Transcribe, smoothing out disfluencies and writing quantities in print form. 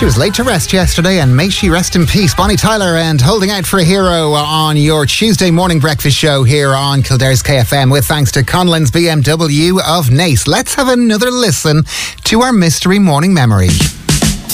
She was laid to rest yesterday, and may she rest in peace. Bonnie Tyler and Holding Out for a Hero on your Tuesday morning breakfast show here on Kildare's KFM, with thanks to Conlon's BMW of Naas. Let's have another listen to our mystery morning memory.